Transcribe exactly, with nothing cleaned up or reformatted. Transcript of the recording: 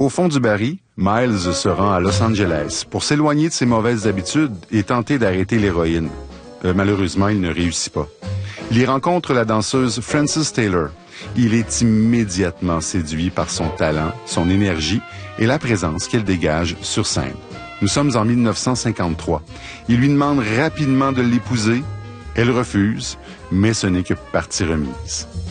Au fond du baril, Miles se rend à Los Angeles pour s'éloigner de ses mauvaises habitudes et tenter d'arrêter l'héroïne. Euh, malheureusement, il ne réussit pas. Il y rencontre la danseuse Frances Taylor. Il est immédiatement séduit par son talent, son énergie et la présence qu'elle dégage sur scène. Nous sommes en mille neuf cent cinquante-trois. Il lui demande rapidement de l'épouser. Elle refuse, mais ce n'est que partie remise.